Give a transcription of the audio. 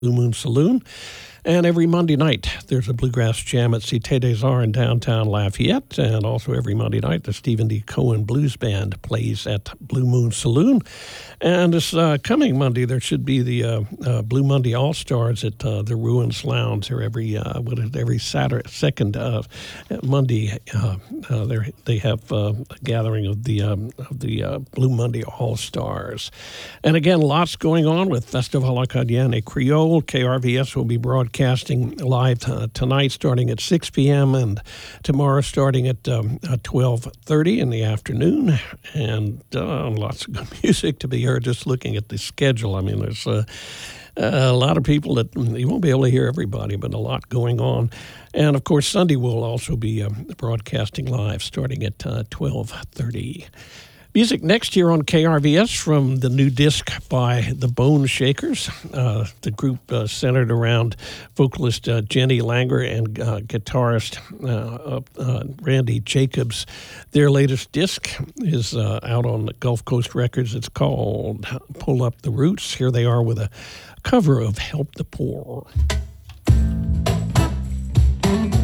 Blue Moon Saloon. And every Monday night, there's a bluegrass jam at Cité des Arts in downtown Lafayette. And also every Monday night, the Stephen D. Cohen Blues Band plays at Blue Moon Saloon. And this coming Monday, there should be the Blue Monday All-Stars at the Ruins Lounge. They're every Saturday, second Monday. They have a gathering of the Blue Monday All-Stars. And again, lots going on with Festival Acadienne et Creole. KRVS will be broadcasting live tonight starting at 6 p.m. and tomorrow starting at 12:30 in the afternoon. And lots of good music to be heard just looking at the schedule. I mean, there's a lot of people that you won't be able to hear everybody, but a lot going on. And, of course, Sunday will also be broadcasting live starting at 12:30. Music next here on KRVS from the new disc by the Bone Shakers, the group centered around vocalist Jenny Langer and guitarist Randy Jacobs. Their latest disc is out on Gulf Coast Records. It's called Pull Up the Roots. Here they are with a cover of Help the Poor.